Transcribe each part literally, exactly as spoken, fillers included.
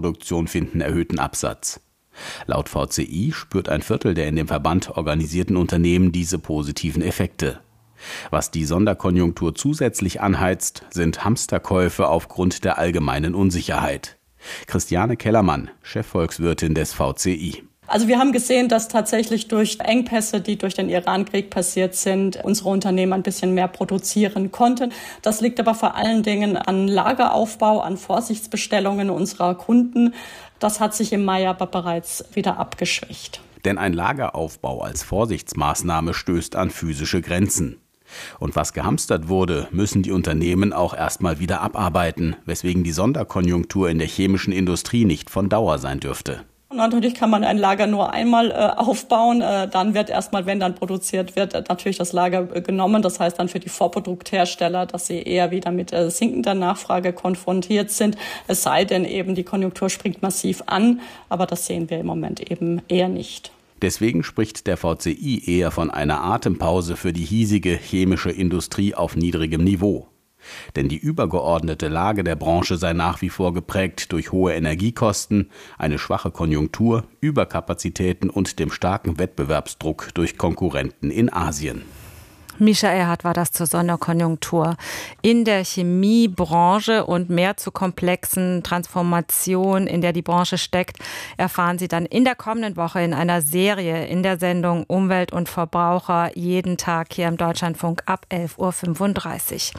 Massenproduktion finden erhöhten Absatz. Laut V C I spürt ein Viertel der in dem Verband organisierten Unternehmen diese positiven Effekte. Was die Sonderkonjunktur zusätzlich anheizt, sind Hamsterkäufe aufgrund der allgemeinen Unsicherheit. Christiane Kellermann, Chefvolkswirtin des V C I. Also wir haben gesehen, dass tatsächlich durch Engpässe, die durch den Iran-Krieg passiert sind, unsere Unternehmen ein bisschen mehr produzieren konnten. Das liegt aber vor allen Dingen an Lageraufbau, an Vorsichtsbestellungen unserer Kunden. Das hat sich im Mai aber bereits wieder abgeschwächt. Denn ein Lageraufbau als Vorsichtsmaßnahme stößt an physische Grenzen. Und was gehamstert wurde, müssen die Unternehmen auch erstmal wieder abarbeiten, weswegen die Sonderkonjunktur in der chemischen Industrie nicht von Dauer sein dürfte. Und natürlich kann man ein Lager nur einmal äh, aufbauen. Äh, dann wird erstmal, wenn dann produziert wird, natürlich das Lager äh, genommen. Das heißt dann für die Vorprodukthersteller, dass sie eher wieder mit äh, sinkender Nachfrage konfrontiert sind. Es sei denn eben, die Konjunktur springt massiv an. Aber das sehen wir im Moment eben eher nicht. Deswegen spricht der V C I eher von einer Atempause für die hiesige chemische Industrie auf niedrigem Niveau. Denn die übergeordnete Lage der Branche sei nach wie vor geprägt durch hohe Energiekosten, eine schwache Konjunktur, Überkapazitäten und dem starken Wettbewerbsdruck durch Konkurrenten in Asien. Mischa Erhardt war das zur Sonderkonjunktur. In der Chemiebranche und mehr zur komplexen Transformation, in der die Branche steckt, erfahren Sie dann in der kommenden Woche in einer Serie in der Sendung Umwelt und Verbraucher jeden Tag hier im Deutschlandfunk ab elf Uhr fünfunddreißig.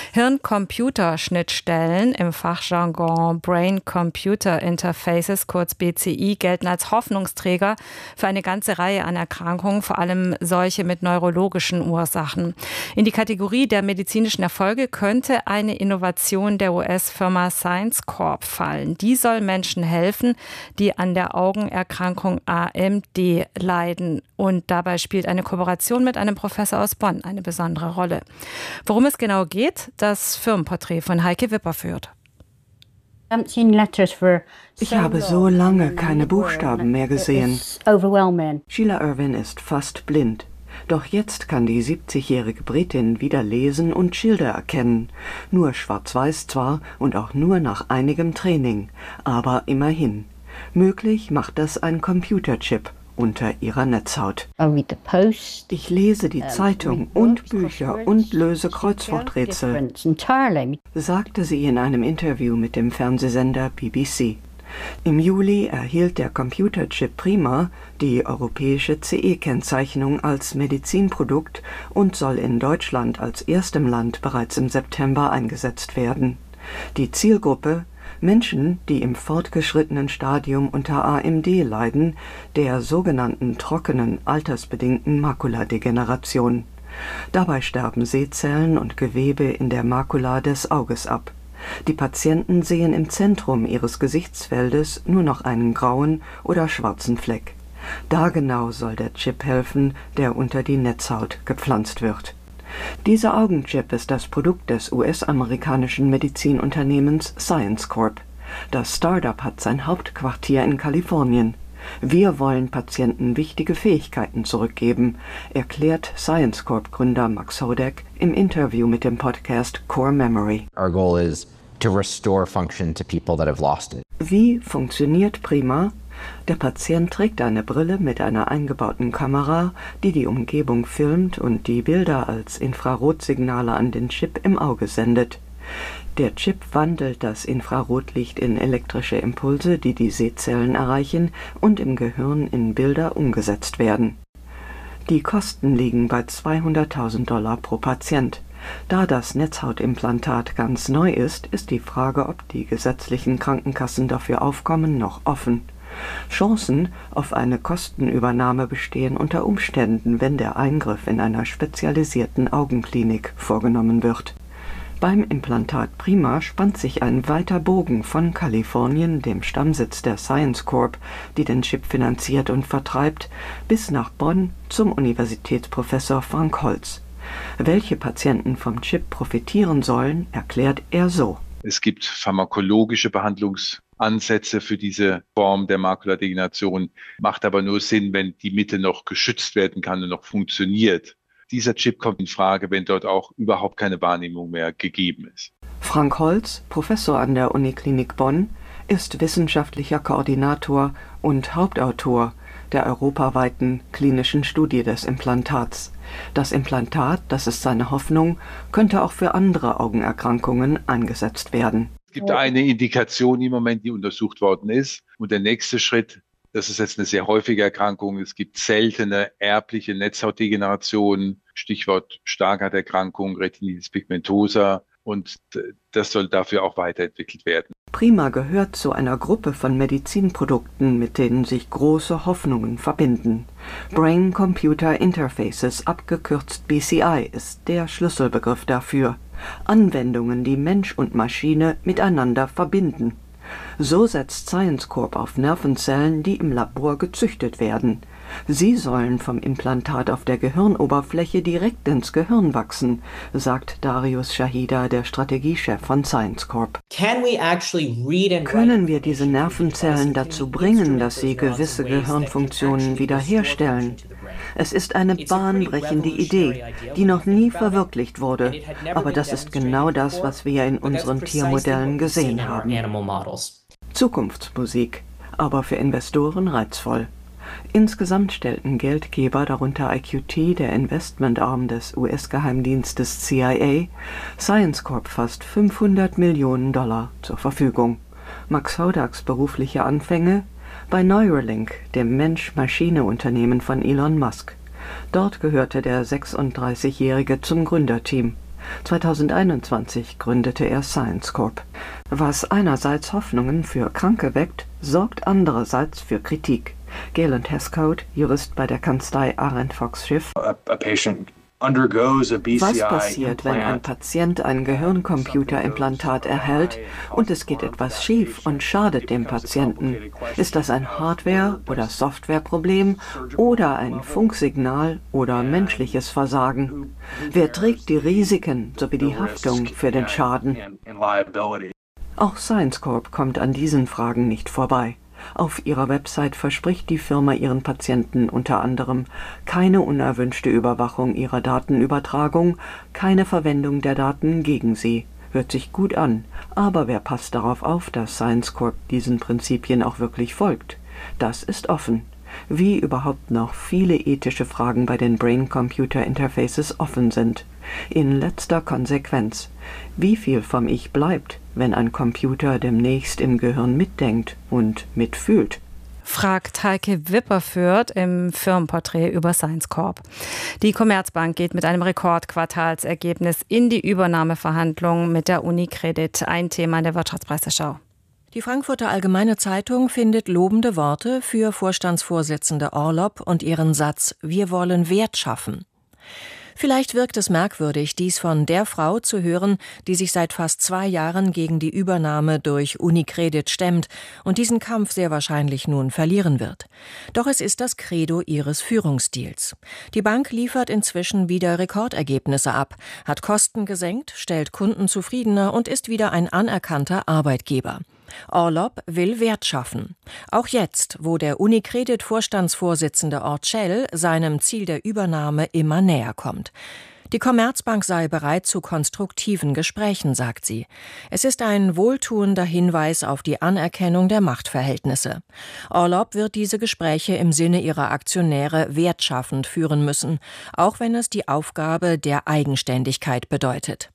Hirn-Computer-Schnittstellen, im Fachjargon Brain-Computer-Interfaces, kurz B C I, gelten als Hoffnungsträger für eine ganze Reihe an Erkrankungen, vor allem solche mit neurologischen Ursachen. In die Kategorie der medizinischen Erfolge könnte eine Innovation der U S-Firma Science Corp fallen. Die soll Menschen helfen, die an der Augenerkrankung A M D leiden. Und dabei spielt eine Kooperation mit einem Professor aus Bonn eine besondere Rolle. Worum es genau geht, das Firmenporträt von Heike Wipper führt. Ich habe so lange keine Buchstaben mehr gesehen. Sheila Irwin ist fast blind. Doch jetzt kann die siebzigjährige Britin wieder lesen und Schilder erkennen. Nur schwarz-weiß zwar und auch nur nach einigem Training, aber immerhin. Möglich macht das ein Computerchip unter ihrer Netzhaut. Ich lese die Zeitung und Bücher und löse Kreuzworträtsel, sagte sie in einem Interview mit dem Fernsehsender B B C. Im Juli erhielt der Computerchip Prima die europäische C E-Kennzeichnung als Medizinprodukt und soll in Deutschland als erstem Land bereits im September eingesetzt werden. Die Zielgruppe: Menschen, die im fortgeschrittenen Stadium unter A M D leiden, der sogenannten trockenen, altersbedingten Makuladegeneration. Dabei sterben Sehzellen und Gewebe in der Makula des Auges ab. Die Patienten sehen im Zentrum ihres Gesichtsfeldes nur noch einen grauen oder schwarzen Fleck. Da genau soll der Chip helfen, der unter die Netzhaut gepflanzt wird. Dieser Augenchip ist das Produkt des U S-amerikanischen Medizinunternehmens Science Corp. Das Start-up hat sein Hauptquartier in Kalifornien. Wir wollen Patienten wichtige Fähigkeiten zurückgeben, erklärt Science Corp-Gründer Max Hodek im Interview mit dem Podcast Core Memory. Our goal is to restore function to people that have lost it. Wie funktioniert Prima? Der Patient trägt eine Brille mit einer eingebauten Kamera, die die Umgebung filmt und die Bilder als Infrarotsignale an den Chip im Auge sendet. Der Chip wandelt das Infrarotlicht in elektrische Impulse, die die Sehzellen erreichen und im Gehirn in Bilder umgesetzt werden. Die Kosten liegen bei zweihunderttausend Dollar pro Patient. Da das Netzhautimplantat ganz neu ist, ist die Frage, ob die gesetzlichen Krankenkassen dafür aufkommen, noch offen. Chancen auf eine Kostenübernahme bestehen unter Umständen, wenn der Eingriff in einer spezialisierten Augenklinik vorgenommen wird. Beim Implantat Prima spannt sich ein weiter Bogen von Kalifornien, dem Stammsitz der Science Corp, die den Chip finanziert und vertreibt, bis nach Bonn zum Universitätsprofessor Frank Holz. Welche Patienten vom Chip profitieren sollen, erklärt er so. Es gibt pharmakologische Behandlungsansätze für diese Form der Makuladegeneration, macht aber nur Sinn, wenn die Mitte noch geschützt werden kann und noch funktioniert. Dieser Chip kommt in Frage, wenn dort auch überhaupt keine Wahrnehmung mehr gegeben ist. Frank Holz, Professor an der Uniklinik Bonn, ist wissenschaftlicher Koordinator und Hauptautor der europaweiten klinischen Studie des Implantats. Das Implantat, das ist seine Hoffnung, könnte auch für andere Augenerkrankungen eingesetzt werden. Es gibt eine Indikation im Moment, die untersucht worden ist. Und der nächste Schritt, das ist jetzt eine sehr häufige Erkrankung. Es gibt seltene erbliche Netzhautdegenerationen, Stichwort Stargardterkrankung, Retinitis pigmentosa. Und das soll dafür auch weiterentwickelt werden. Prima gehört zu einer Gruppe von Medizinprodukten, mit denen sich große Hoffnungen verbinden. Brain-Computer Interfaces, abgekürzt B C I, ist der Schlüsselbegriff dafür. Anwendungen, die Mensch und Maschine miteinander verbinden. So setzt Science Corp auf Nervenzellen, die im Labor gezüchtet werden. Sie sollen vom Implantat auf der Gehirnoberfläche direkt ins Gehirn wachsen, sagt Darius Shahida, der Strategiechef von Science Corp. Können wir diese Nervenzellen dazu bringen, dass sie gewisse Gehirnfunktionen wiederherstellen? Es ist eine bahnbrechende Idee, die noch nie verwirklicht wurde, aber das ist genau das, was wir in unseren Tiermodellen gesehen haben. Zukunftsmusik, aber für Investoren reizvoll. Insgesamt stellten Geldgeber, darunter I Q T, der Investmentarm des U S-Geheimdienstes C I A, Science Corp fast fünfhundert Millionen Dollar zur Verfügung. Max Hodaks berufliche Anfänge bei Neuralink, dem Mensch-Maschine-Unternehmen von Elon Musk. Dort gehörte der sechsunddreißigjährige zum Gründerteam. zweitausendeinundzwanzig gründete er Science Corp. Was einerseits Hoffnungen für Kranke weckt, sorgt andererseits für Kritik. Galen Hescoat, Jurist bei der Kanzlei Arendt Fox Schiff. Was passiert, wenn ein Patient ein Gehirncomputerimplantat erhält und es geht etwas schief und schadet dem Patienten? Ist das ein Hardware- oder Softwareproblem oder ein Funksignal oder menschliches Versagen? Wer trägt die Risiken sowie die Haftung für den Schaden? Auch Science Corp kommt an diesen Fragen nicht vorbei. Auf ihrer Website verspricht die Firma ihren Patienten unter anderem keine unerwünschte Überwachung ihrer Datenübertragung, keine Verwendung der Daten gegen sie. Hört sich gut an, aber wer passt darauf auf, dass Science Corp diesen Prinzipien auch wirklich folgt? Das ist offen. Wie überhaupt noch viele ethische Fragen bei den Brain-Computer-Interfaces offen sind. In letzter Konsequenz, wie viel vom Ich bleibt, wenn ein Computer demnächst im Gehirn mitdenkt und mitfühlt? Fragt Heike Wipperfürth im Firmenporträt über Science Corp. Die Commerzbank geht mit einem Rekordquartalsergebnis in die Übernahmeverhandlungen mit der UniCredit. Ein Thema in der Wirtschaftspresseschau. Die Frankfurter Allgemeine Zeitung findet lobende Worte für Vorstandsvorsitzende Orlopp und ihren Satz: Wir wollen Wert schaffen. Vielleicht wirkt es merkwürdig, dies von der Frau zu hören, die sich seit fast zwei Jahren gegen die Übernahme durch UniCredit stemmt und diesen Kampf sehr wahrscheinlich nun verlieren wird. Doch es ist das Credo ihres Führungsstils. Die Bank liefert inzwischen wieder Rekordergebnisse ab, hat Kosten gesenkt, stellt Kunden zufriedener und ist wieder ein anerkannter Arbeitgeber. Orlopp will Wert schaffen. Auch jetzt, wo der UniCredit-Vorstandsvorsitzende Orcel seinem Ziel der Übernahme immer näher kommt. Die Commerzbank sei bereit zu konstruktiven Gesprächen, sagt sie. Es ist ein wohltuender Hinweis auf die Anerkennung der Machtverhältnisse. Orlopp wird diese Gespräche im Sinne ihrer Aktionäre wertschaffend führen müssen, auch wenn es die Aufgabe der Eigenständigkeit bedeutet.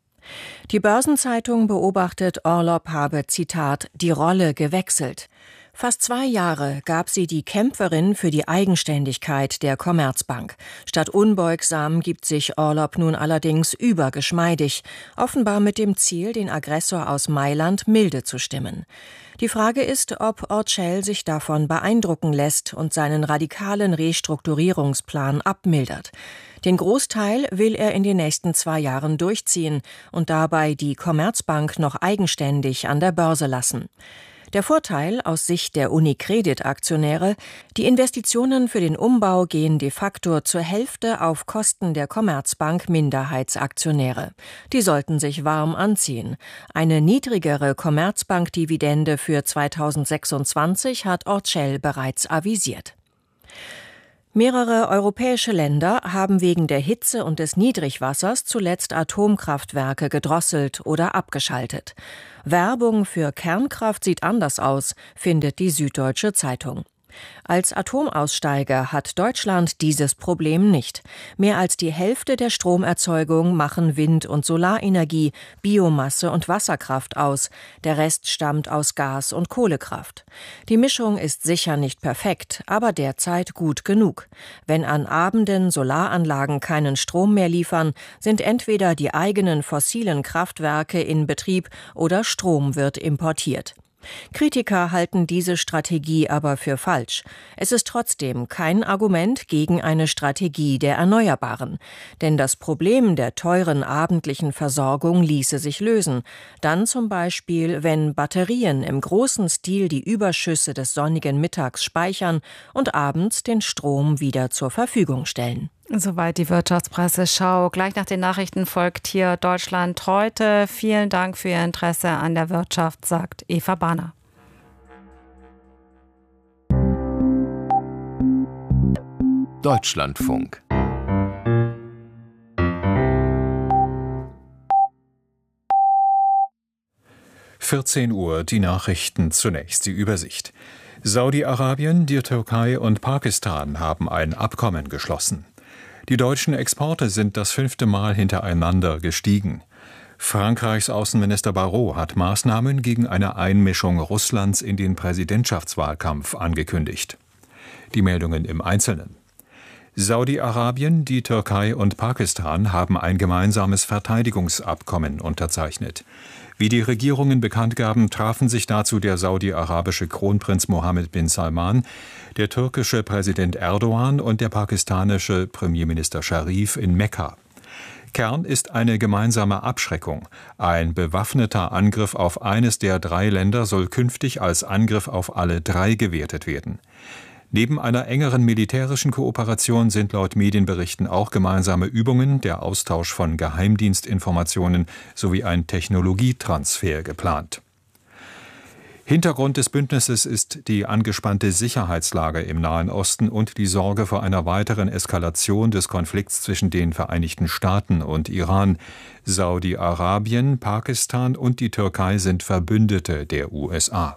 Die Börsenzeitung beobachtet, Orlopp habe, Zitat, die Rolle gewechselt. Fast zwei Jahre gab sie die Kämpferin für die Eigenständigkeit der Commerzbank. Statt unbeugsam gibt sich Orlopp nun allerdings übergeschmeidig, offenbar mit dem Ziel, den Aggressor aus Mailand milde zu stimmen. Die Frage ist, ob Orcel sich davon beeindrucken lässt und seinen radikalen Restrukturierungsplan abmildert. Den Großteil will er in den nächsten zwei Jahren durchziehen und dabei die Commerzbank noch eigenständig an der Börse lassen. Der Vorteil aus Sicht der UniCredit-Aktionäre: Die Investitionen für den Umbau gehen de facto zur Hälfte auf Kosten der Commerzbank-Minderheitsaktionäre. Die sollten sich warm anziehen. Eine niedrigere Commerzbank-Dividende für zweitausendsechsundzwanzig hat Orcel bereits avisiert. Mehrere europäische Länder haben wegen der Hitze und des Niedrigwassers zuletzt Atomkraftwerke gedrosselt oder abgeschaltet. Werbung für Kernkraft sieht anders aus, findet die Süddeutsche Zeitung. Als Atomaussteiger hat Deutschland dieses Problem nicht. Mehr als die Hälfte der Stromerzeugung machen Wind- und Solarenergie, Biomasse und Wasserkraft aus. Der Rest stammt aus Gas- und Kohlekraft. Die Mischung ist sicher nicht perfekt, aber derzeit gut genug. Wenn an Abenden Solaranlagen keinen Strom mehr liefern, sind entweder die eigenen fossilen Kraftwerke in Betrieb oder Strom wird importiert. Kritiker halten diese Strategie aber für falsch. Es ist trotzdem kein Argument gegen eine Strategie der Erneuerbaren. Denn das Problem der teuren abendlichen Versorgung ließe sich lösen. Dann zum Beispiel, wenn Batterien im großen Stil die Überschüsse des sonnigen Mittags speichern und abends den Strom wieder zur Verfügung stellen. Soweit die Wirtschaftspresseschau. Gleich nach den Nachrichten folgt hier Deutschland heute. Vielen Dank für Ihr Interesse an der Wirtschaft, sagt Eva Bahner. Deutschlandfunk. vierzehn Uhr, die Nachrichten, zunächst die Übersicht. Saudi-Arabien, die Türkei und Pakistan haben ein Abkommen geschlossen. Die deutschen Exporte sind das fünfte Mal hintereinander gestiegen. Frankreichs Außenminister Barrot hat Maßnahmen gegen eine Einmischung Russlands in den Präsidentschaftswahlkampf angekündigt. Die Meldungen im Einzelnen. Saudi-Arabien, die Türkei und Pakistan haben ein gemeinsames Verteidigungsabkommen unterzeichnet. Wie die Regierungen bekannt gaben, trafen sich dazu der saudi-arabische Kronprinz Mohammed bin Salman, der türkische Präsident Erdogan und der pakistanische Premierminister Sharif in Mekka. Kern ist eine gemeinsame Abschreckung. Ein bewaffneter Angriff auf eines der drei Länder soll künftig als Angriff auf alle drei gewertet werden. Neben einer engeren militärischen Kooperation sind laut Medienberichten auch gemeinsame Übungen, der Austausch von Geheimdienstinformationen sowie ein Technologietransfer geplant. Hintergrund des Bündnisses ist die angespannte Sicherheitslage im Nahen Osten und die Sorge vor einer weiteren Eskalation des Konflikts zwischen den Vereinigten Staaten und Iran. Saudi-Arabien, Pakistan und die Türkei sind Verbündete der U S A.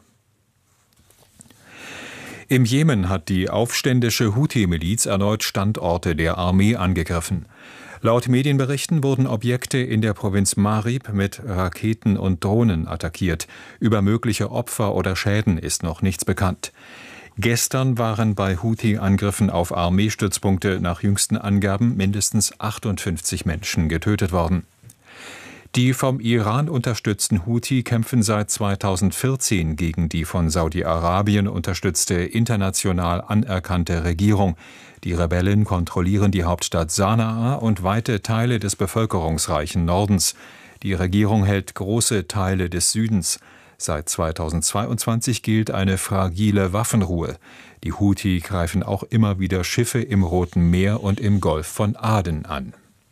Im Jemen hat die aufständische Houthi-Miliz erneut Standorte der Armee angegriffen. Laut Medienberichten wurden Objekte in der Provinz Marib mit Raketen und Drohnen attackiert. Über mögliche Opfer oder Schäden ist noch nichts bekannt. Gestern waren bei Houthi-Angriffen auf Armeestützpunkte nach jüngsten Angaben mindestens achtundfünfzig Menschen getötet worden. Die vom Iran unterstützten Houthi kämpfen seit zweitausendvierzehn gegen die von Saudi-Arabien unterstützte international anerkannte Regierung. Die Rebellen kontrollieren die Hauptstadt Sanaa und weite Teile des bevölkerungsreichen Nordens. Die Regierung hält große Teile des Südens. Seit zweitausendzweiundzwanzig gilt eine fragile Waffenruhe. Die Houthi greifen auch immer wieder Schiffe im Roten Meer und im Golf von Aden an.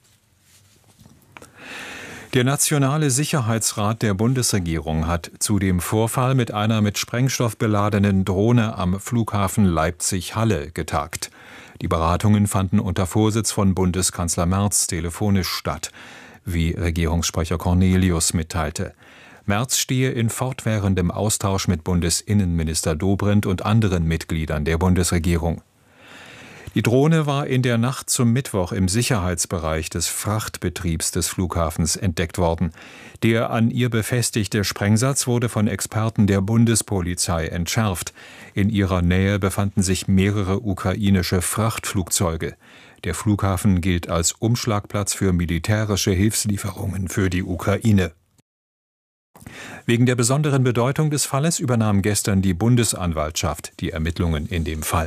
Der Nationale Sicherheitsrat der Bundesregierung hat zu dem Vorfall mit einer mit Sprengstoff beladenen Drohne am Flughafen Leipzig-Halle getagt. Die Beratungen fanden unter Vorsitz von Bundeskanzler Merz telefonisch statt, wie Regierungssprecher Cornelius mitteilte. Merz stehe in fortwährendem Austausch mit Bundesinnenminister Dobrindt und anderen Mitgliedern der Bundesregierung. Die Drohne war in der Nacht zum Mittwoch im Sicherheitsbereich des Frachtbetriebs des Flughafens entdeckt worden. Der an ihr befestigte Sprengsatz wurde von Experten der Bundespolizei entschärft. In ihrer Nähe befanden sich mehrere ukrainische Frachtflugzeuge. Der Flughafen gilt als Umschlagplatz für militärische Hilfslieferungen für die Ukraine. Wegen der besonderen Bedeutung des Falles übernahm gestern die Bundesanwaltschaft die Ermittlungen in dem Fall.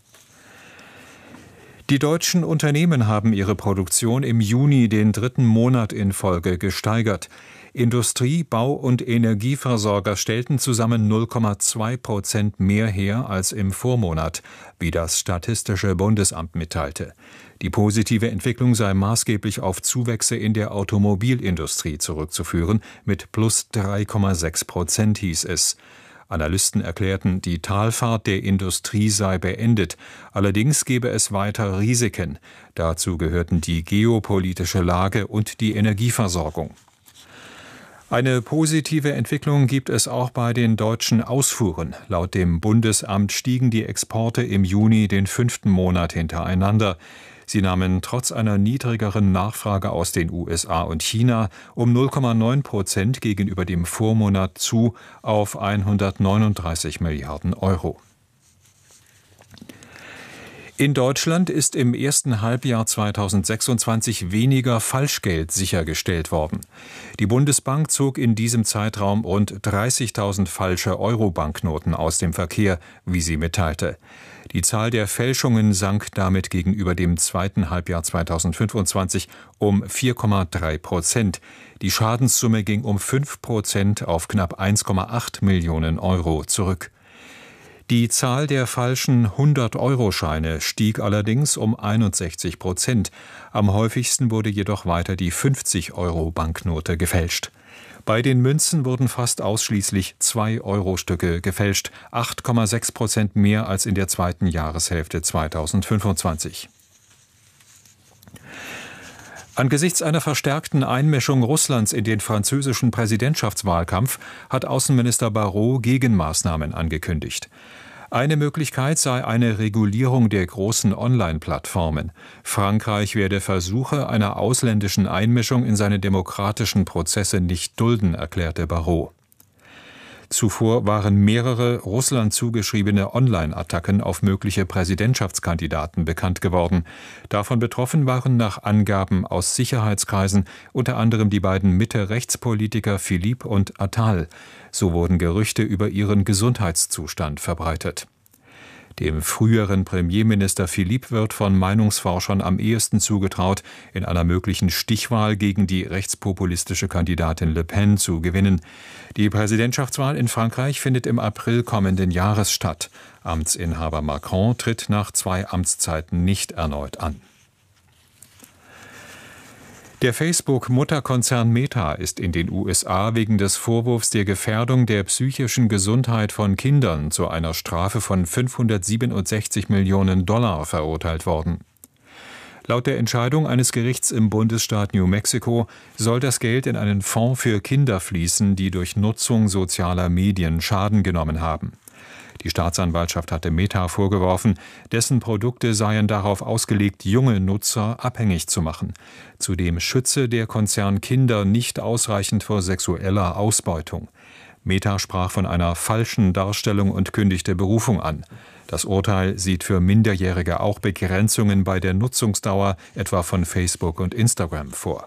Die deutschen Unternehmen haben ihre Produktion im Juni den dritten Monat in Folge gesteigert. Industrie-, Bau- und Energieversorger stellten zusammen null Komma zwei Prozent mehr her als im Vormonat, wie das Statistische Bundesamt mitteilte. Die positive Entwicklung sei maßgeblich auf Zuwächse in der Automobilindustrie zurückzuführen, mit plus drei Komma sechs Prozent hieß es. Analysten erklärten, die Talfahrt der Industrie sei beendet. Allerdings gebe es weiter Risiken. Dazu gehörten die geopolitische Lage und die Energieversorgung. Eine positive Entwicklung gibt es auch bei den deutschen Ausfuhren. Laut dem Bundesamt stiegen die Exporte im Juni den fünften Monat hintereinander. Sie nahmen trotz einer niedrigeren Nachfrage aus den U S A und China um null Komma neun Prozent gegenüber dem Vormonat zu auf hundertneununddreißig Milliarden Euro. In Deutschland ist im ersten Halbjahr zweitausendsechsundzwanzig weniger Falschgeld sichergestellt worden. Die Bundesbank zog in diesem Zeitraum rund dreißigtausend falsche Euro-Banknoten aus dem Verkehr, wie sie mitteilte. Die Zahl der Fälschungen sank damit gegenüber dem zweiten Halbjahr zweitausendfünfundzwanzig um vier Komma drei Prozent. Die Schadenssumme ging um fünf Prozent auf knapp eins Komma acht Millionen Euro zurück. Die Zahl der falschen hundert-Euro-Scheine stieg allerdings um einundsechzig Prozent. Am häufigsten wurde jedoch weiter die fünfzig-Euro-Banknote gefälscht. Bei den Münzen wurden fast ausschließlich zwei-Euro-Stücke gefälscht, acht Komma sechs Prozent mehr als in der zweiten Jahreshälfte zweitausendfünfundzwanzig. Angesichts einer verstärkten Einmischung Russlands in den französischen Präsidentschaftswahlkampf hat Außenminister Barrot Gegenmaßnahmen angekündigt. Eine Möglichkeit sei eine Regulierung der großen Online-Plattformen. Frankreich werde Versuche einer ausländischen Einmischung in seine demokratischen Prozesse nicht dulden, erklärte Barrot. Zuvor waren mehrere Russland zugeschriebene Online-Attacken auf mögliche Präsidentschaftskandidaten bekannt geworden. Davon betroffen waren nach Angaben aus Sicherheitskreisen unter anderem die beiden Mitte-Rechts-Politiker Philippe und Attal. So wurden Gerüchte über ihren Gesundheitszustand verbreitet. Dem früheren Premierminister Philippe wird von Meinungsforschern am ehesten zugetraut, in einer möglichen Stichwahl gegen die rechtspopulistische Kandidatin Le Pen zu gewinnen. Die Präsidentschaftswahl in Frankreich findet im April kommenden Jahres statt. Amtsinhaber Macron tritt nach zwei Amtszeiten nicht erneut an. Der Facebook-Mutterkonzern Meta ist in den U S A wegen des Vorwurfs der Gefährdung der psychischen Gesundheit von Kindern zu einer Strafe von fünfhundertsiebenundsechzig Millionen Dollar verurteilt worden. Laut der Entscheidung eines Gerichts im Bundesstaat New Mexico soll das Geld in einen Fonds für Kinder fließen, die durch Nutzung sozialer Medien Schaden genommen haben. Die Staatsanwaltschaft hatte Meta vorgeworfen, dessen Produkte seien darauf ausgelegt, junge Nutzer abhängig zu machen. Zudem schütze der Konzern Kinder nicht ausreichend vor sexueller Ausbeutung. Meta sprach von einer falschen Darstellung und kündigte Berufung an. Das Urteil sieht für Minderjährige auch Begrenzungen bei der Nutzungsdauer, etwa von Facebook und Instagram, vor.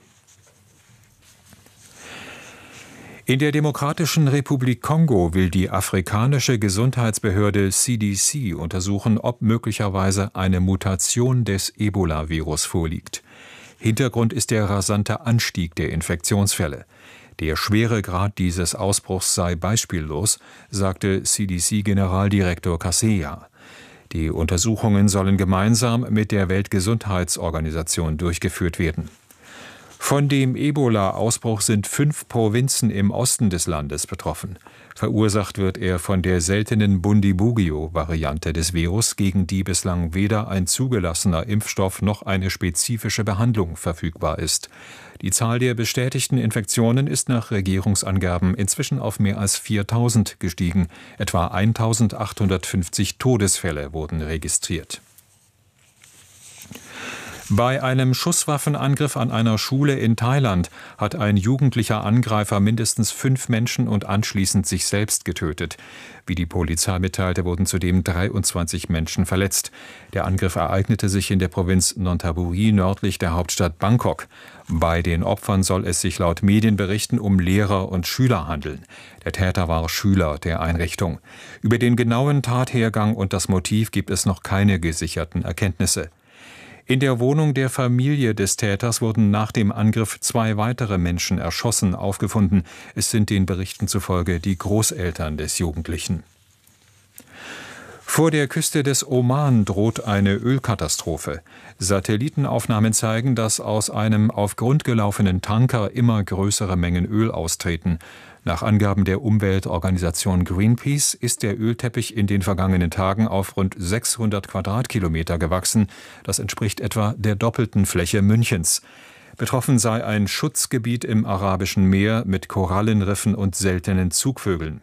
In der Demokratischen Republik Kongo will die afrikanische Gesundheitsbehörde C D C untersuchen, ob möglicherweise eine Mutation des Ebola-Virus vorliegt. Hintergrund ist der rasante Anstieg der Infektionsfälle. Der Schweregrad dieses Ausbruchs sei beispiellos, sagte C D C-Generaldirektor Kaseya. Die Untersuchungen sollen gemeinsam mit der Weltgesundheitsorganisation durchgeführt werden. Von dem Ebola-Ausbruch sind fünf Provinzen im Osten des Landes betroffen. Verursacht wird er von der seltenen Bundibugyo-Variante des Virus, gegen die bislang weder ein zugelassener Impfstoff noch eine spezifische Behandlung verfügbar ist. Die Zahl der bestätigten Infektionen ist nach Regierungsangaben inzwischen auf mehr als viertausend gestiegen. Etwa eintausendachthundertfünfzig Todesfälle wurden registriert. Bei einem Schusswaffenangriff an einer Schule in Thailand hat ein jugendlicher Angreifer mindestens fünf Menschen und anschließend sich selbst getötet. Wie die Polizei mitteilte, wurden zudem dreiundzwanzig Menschen verletzt. Der Angriff ereignete sich in der Provinz Nonthaburi nördlich der Hauptstadt Bangkok. Bei den Opfern soll es sich laut Medienberichten um Lehrer und Schüler handeln. Der Täter war Schüler der Einrichtung. Über den genauen Tathergang und das Motiv gibt es noch keine gesicherten Erkenntnisse. In der Wohnung der Familie des Täters wurden nach dem Angriff zwei weitere Menschen erschossen aufgefunden. Es sind den Berichten zufolge die Großeltern des Jugendlichen. Vor der Küste des Oman droht eine Ölkatastrophe. Satellitenaufnahmen zeigen, dass aus einem auf Grund gelaufenen Tanker immer größere Mengen Öl austreten. Nach Angaben der Umweltorganisation Greenpeace ist der Ölteppich in den vergangenen Tagen auf rund sechshundert Quadratkilometer gewachsen. Das entspricht etwa der doppelten Fläche Münchens. Betroffen sei ein Schutzgebiet im Arabischen Meer mit Korallenriffen und seltenen Zugvögeln.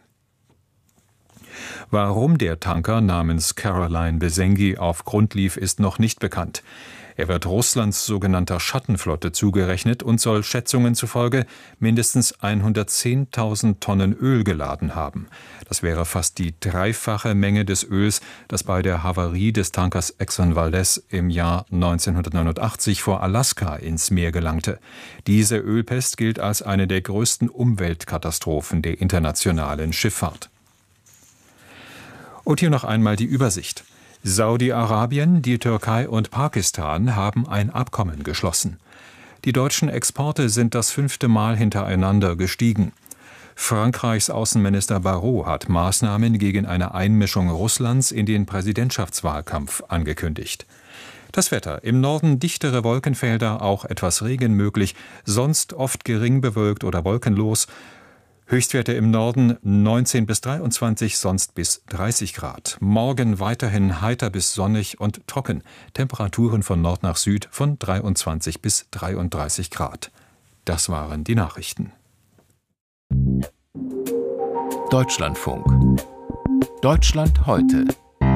Warum der Tanker namens Caroline Besengi auf Grund lief, ist noch nicht bekannt. Er wird Russlands sogenannter Schattenflotte zugerechnet und soll Schätzungen zufolge mindestens hundertzehntausend Tonnen Öl geladen haben. Das wäre fast die dreifache Menge des Öls, das bei der Havarie des Tankers Exxon Valdez im Jahr neunzehnhundertneunundachtzig vor Alaska ins Meer gelangte. Diese Ölpest gilt als eine der größten Umweltkatastrophen der internationalen Schifffahrt. Und hier noch einmal die Übersicht. Saudi-Arabien, die Türkei und Pakistan haben ein Abkommen geschlossen. Die deutschen Exporte sind das fünfte Mal hintereinander gestiegen. Frankreichs Außenminister Barrot hat Maßnahmen gegen eine Einmischung Russlands in den Präsidentschaftswahlkampf angekündigt. Das Wetter: im Norden dichtere Wolkenfelder, auch etwas Regen möglich, sonst oft gering bewölkt oder wolkenlos. Höchstwerte im Norden neunzehn bis dreiundzwanzig, sonst bis dreißig Grad. Morgen weiterhin heiter bis sonnig und trocken. Temperaturen von Nord nach Süd von dreiundzwanzig bis dreiunddreißig Grad. Das waren die Nachrichten. Deutschlandfunk. Deutschland heute.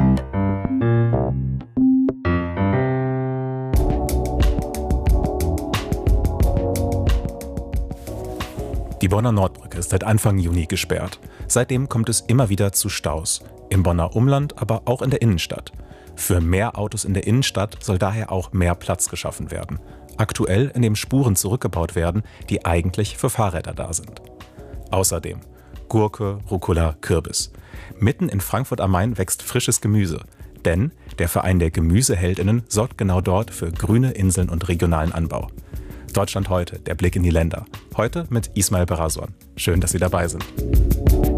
Die Bonner Nordbrücke ist seit Anfang Juni gesperrt. Seitdem kommt es immer wieder zu Staus. Im Bonner Umland, aber auch in der Innenstadt. Für mehr Autos in der Innenstadt soll daher auch mehr Platz geschaffen werden. Aktuell, indem Spuren zurückgebaut werden, die eigentlich für Fahrräder da sind. Außerdem Gurke, Rucola, Kürbis. Mitten in Frankfurt am Main wächst frisches Gemüse. Denn der Verein der Gemüseheldinnen sorgt genau dort für grüne Inseln und regionalen Anbau. Deutschland heute, der Blick in die Länder. Heute mit Ismail Berason. Schön, dass Sie dabei sind.